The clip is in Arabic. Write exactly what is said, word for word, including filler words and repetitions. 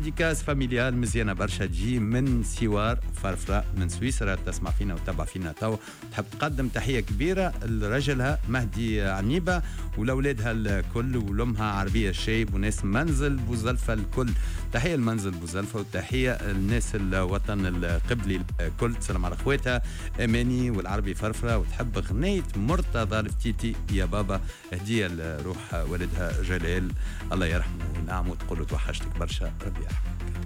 ديديكاس فاميليال مزيانه برشا تجي من سوار فرفره من سويسرا، تسمع فينا وتتبع فينا تو. تحب تقدم تحيه كبيره لرجلها مهدي عنيبه ولاولادها الكل ولامها عربيه الشايب وناس منزل بوزلفه الكل. تحيه المنزل بوزلفه وتحيه الناس الوطن القبلي الكل. تسلم على اخواتها اماني والعربي فرفره. وتحب غنية مرتضى الفتيتي يا بابا هديه لروح والدها جلال الله يرحمه ونعم، وتقول له توحشتك برشا ربي يرحمه.